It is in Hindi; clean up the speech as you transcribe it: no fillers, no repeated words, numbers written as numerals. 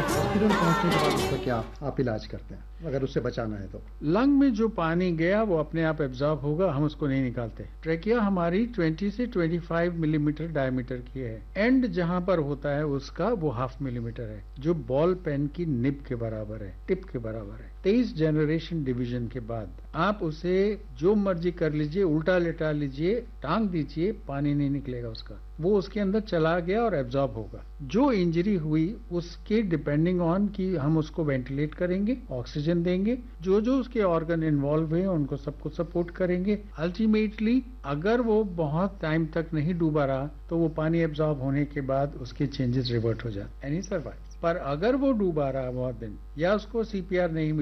हॉस्पिटल पहुंचने के बाद उसका क्या आप इलाज करते हैं अगर उससे बचाना है तो? लंग में जो पानी गया वो अपने आप एब्जॉर्ब होगा, हम उसको नहीं निकालते। ट्रेकिया हमारी 20 से 25 मिलीमीटर डायमीटर की है। एंड जहां पर होता है उसका वो 0.5 मिलीमीटर है, जो बॉल पेन की निब के बराबर है, टिप के बराबर है। 23 जनरेशन डिवीजन के बाद आप उसे जो मर्जी कर लीजिए, उल्टा लेटा लीजिए, टांग दीजिए, पानी नहीं निकलेगा उसका, वो उसके अंदर चला गया और एब्जॉर्ब होगा। जो इंजरी हुई उसके डिपेंडिंग ऑन कि हम उसको वेंटिलेट करेंगे, ऑक्सीजन देंगे, जो जो उसके ऑर्गन इन्वॉल्व हुए उनको सबको सपोर्ट करेंगे। अल्टीमेटली अगर वो बहुत टाइम तक नहीं डूबा रहा तो वो पानी एब्जॉर्ब होने के बाद उसके चेंजेस रिवर्ट हो जाते एंड ही सर्वाइव। पर अगर वो डूबा रहा बहुत दिन या उसको सीपीआर नहीं